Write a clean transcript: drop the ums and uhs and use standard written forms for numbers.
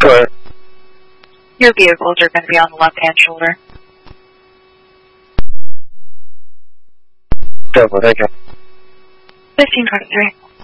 Correct. Your vehicles are going to be on the left-hand shoulder. Definitely, thank you. 1523.